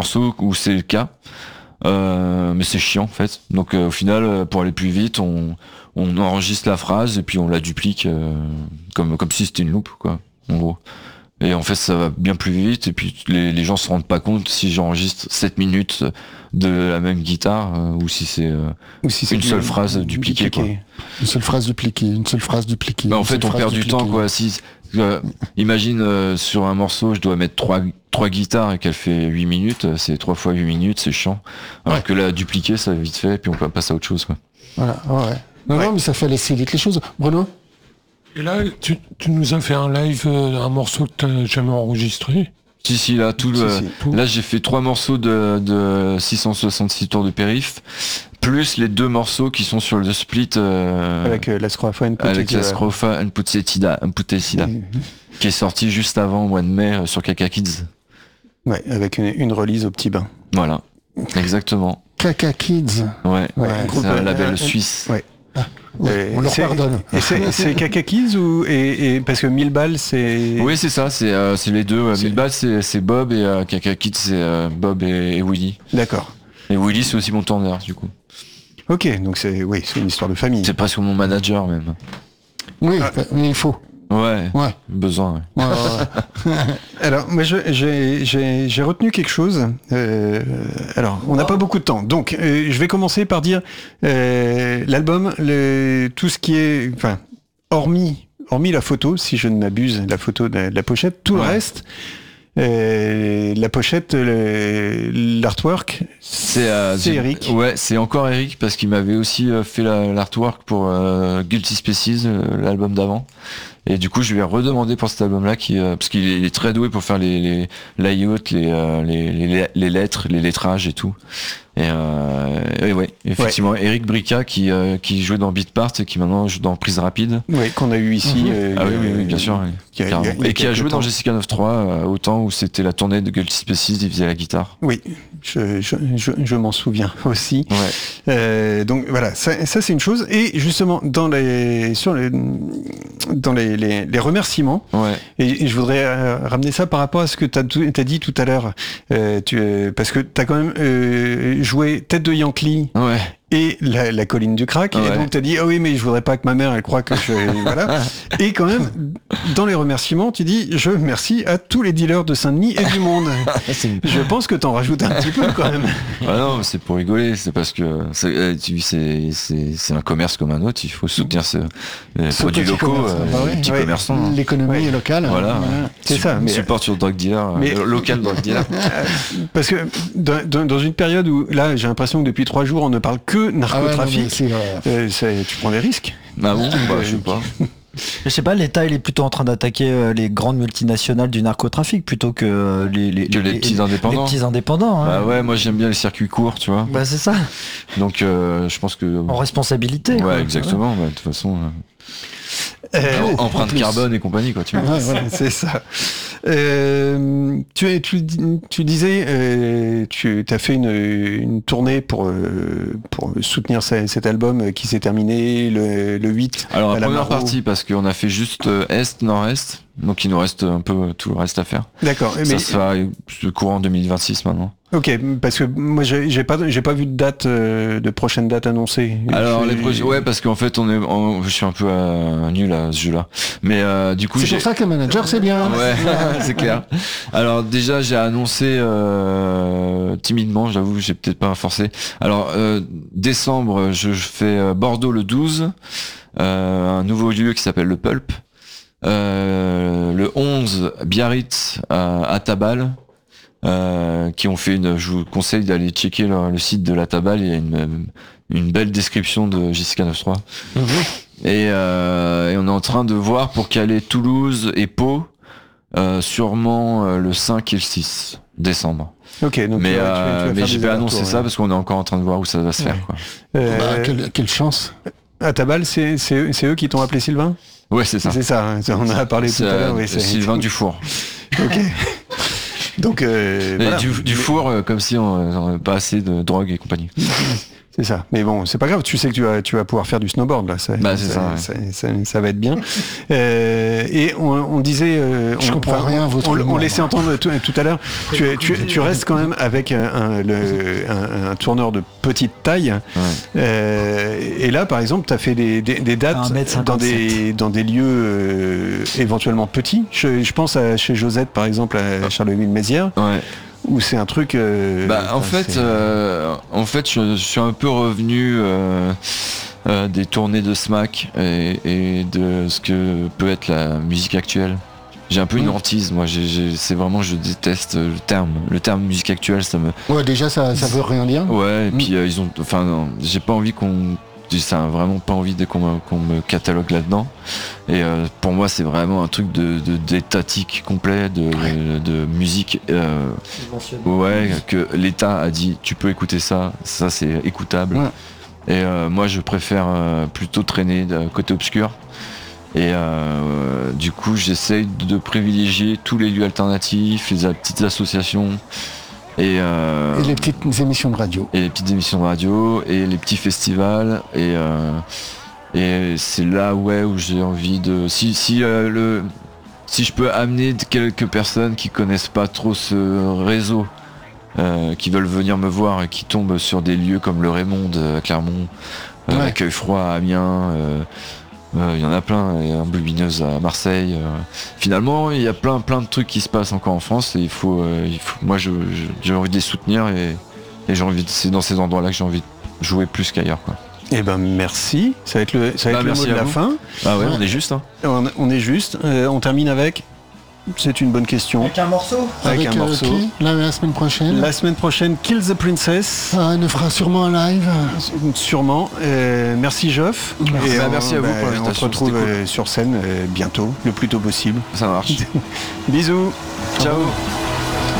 morceaux où c'est le cas. Mais c'est chiant en fait. Donc au final, pour aller plus vite, on enregistre la phrase et puis on la duplique comme si c'était une loupe, quoi, en gros. Et en fait, ça va bien plus vite et puis les gens se rendent pas compte si j'enregistre 7 minutes de la même guitare ou si c'est une seule phrase dupliquée, quoi. Une seule phrase dupliquée. Bah, en fait, on perd du temps, quoi. Si imagine sur un morceau, je dois mettre trois guitares et qu'elle fait 8 minutes, c'est 3 fois 8 minutes, c'est chiant. Alors que là, dupliquer, ça va vite fait, et puis on peut passer à autre chose, quoi. Voilà, ouais. Non, mais ça fait laisser vite les choses. Bruno ? Et là, tu nous as fait un live, un morceau que t'as jamais enregistré ? Si, là, là, j'ai fait 3 morceaux de 666 tours de périph', plus les 2 morceaux qui sont sur le split, avec la Scrofa Unputsetida, qui est sorti juste avant, au mois de mai, sur Kaka Kids. Ouais, avec une release au petit bain. Voilà, exactement. Kaka Kids. Ouais, c'est un label suisse. Ouais. On leur pardonne. Et c'est Kaka Kids et parce que 1000 balles c'est... Oui, c'est ça, c'est les deux. 1000 balles c'est Bob et Kaka Kids c'est Bob et Willy. D'accord. Et Willy c'est aussi mon tourneur du coup. Ok, donc c'est une histoire de famille. C'est presque mon manager même. Oui, mais il faut. Ouais. Besoin. Ouais. Alors, moi, j'ai retenu quelque chose. Alors, on n'a pas beaucoup de temps, donc je vais commencer par dire l'album, tout ce qui est, enfin, hormis la photo, si je ne m'abuse, la photo de la pochette, tout le reste. La pochette, l'artwork, c'est Eric. Ouais, c'est encore Eric parce qu'il m'avait aussi fait l'artwork pour Guilty Species, l'album d'avant. Et du coup, je lui ai redemandé pour cet album-là, parce qu'il est très doué pour faire les layouts, les lettres, les lettrages et tout. Et ouais, effectivement, ouais. Eric Brica qui jouait dans Beatpart et qui maintenant joue dans Prise Rapide. Oui, qu'on a eu ici. Oui, bien sûr. Et qui a joué dans Jessica 9.3 au temps où c'était la tournée de Guilty Species, il faisait la guitare. Oui, je m'en souviens aussi. Ouais. Donc voilà, ça c'est une chose. Et justement, dans les remerciements, ouais. Et je voudrais ramener ça par rapport à ce que t'as dit tout à l'heure, parce que t'as quand même joué Tête de Yankee. Ouais. Et la colline du crack, ouais. Et donc t'as dit oui mais je voudrais pas que ma mère elle croie que je voilà. Et quand même dans les remerciements tu dis je remercie à tous les dealers de Saint-Denis et du monde. Je pense que t'en rajoutes un petit peu quand même. Ah non, c'est pour rigoler, c'est parce que c'est un commerce comme un autre, il faut soutenir les produits locaux, les petits commerçants, l'économie locale. Voilà. C'est ça. Mais support sur drug dealer, local drug dealer. Parce que dans une période où là j'ai l'impression que depuis 3 jours on ne parle que narcotrafic, tu prends des risques. Ah bon, je sais pas. Je sais pas, l'État il est plutôt en train d'attaquer les grandes multinationales du narcotrafic plutôt que les petits indépendants. Les petits indépendants. Bah ouais, moi j'aime bien les circuits courts, tu vois. Bah c'est ça. Donc je pense que en responsabilité. Ouais, quoi. Exactement. De toute façon. Empreinte carbone et compagnie, quoi, tu vois. Voilà, c'est ça. Tu disais, tu as fait une tournée pour soutenir cet album qui s'est terminé le 8. Alors la première partie, parce qu'on a fait juste Est, Nord-Est, donc il nous reste un peu tout le reste à faire. D'accord. Ça sera le courant 2026 maintenant. Ok, parce que moi j'ai pas vu de date, de prochaine date annoncée. Alors ouais, parce qu'en fait je suis un peu nul à ce jeu-là. Mais du coup c'est pour ça qu'un manager c'est bien. Ouais, c'est clair. Alors déjà j'ai annoncé timidement, j'avoue, j'ai peut-être pas forcé. Alors décembre, je fais Bordeaux le 12, un nouveau lieu qui s'appelle le Pulp. Le 11, Biarritz à Tabal. Qui ont fait je vous conseille d'aller checker le site de la Tabal, il y a une belle description de Jessica 9.3. Et on est en train de voir pour caler Toulouse et Pau, sûrement le 5 et le 6 décembre. Ok, donc mais je vais annoncer ça parce qu'on est encore en train de voir où ça va se faire, quoi. Quelle chance. À Tabal, c'est eux qui t'ont appelé Sylvain ? Ouais, c'est ça. C'est ça, hein, on en a parlé tout à l'heure. Oui, Sylvain Dufour. Ok. Donc voilà. Du four, comme si on n'avait pas assez de drogue et compagnie. C'est ça. Mais bon, c'est pas grave. Tu sais que tu vas pouvoir faire du snowboard là. Ça va être bien. Et on disait. Je comprends rien à votre on laissait entendre tout à l'heure. Tu restes quand même avec un tourneur de petite taille. Ouais. Et là, par exemple, tu as fait des dates dans des lieux éventuellement petits. Je pense à chez Josette, par exemple, à Charleville-Mézières. Ouais. Où c'est un truc. En fait, je suis un peu revenu des tournées de Smack et de ce que peut être la musique actuelle. J'ai un peu une hantise, moi. C'est vraiment, je déteste le terme musique actuelle. Ça me. Ouais, déjà ça veut rien dire. Ouais, et puis j'ai pas envie ça a vraiment pas envie qu'on me catalogue là-dedans. Et pour moi, c'est vraiment un truc d'étatique complet, de musique. Que l'État a dit, tu peux écouter ça c'est écoutable. Ouais. Et moi, je préfère plutôt traîner de côté obscur. Et du coup, j'essaye de privilégier tous les lieux alternatifs, les petites associations. Et les petites émissions de radio. Et les petites émissions de radio, et les petits festivals, et c'est là où j'ai envie de... Si je peux amener quelques personnes qui connaissent pas trop ce réseau, qui veulent venir me voir et qui tombent sur des lieux comme le Raymond à Clermont, Accueil Froid à Amiens... il y en a plein, il y a un Blubineuse à Marseille. Finalement, il y a plein de trucs qui se passent encore en France et il faut moi j'ai envie de les soutenir et c'est dans ces endroits-là que j'ai envie de jouer plus qu'ailleurs, quoi. Eh ben merci, ça va être le mot de la fin. Ah ouais, on est juste. Hein. On est juste. On termine avec. C'est une bonne question. Avec un morceau. Avec un morceau. La semaine prochaine. La semaine prochaine, Kill the Princess. On fera sûrement un live. Sûrement. Merci Geoff. Merci à vous pour l'invitation. On se retrouve sur scène bientôt, le plus tôt possible. Ça marche. Bisous. Ciao.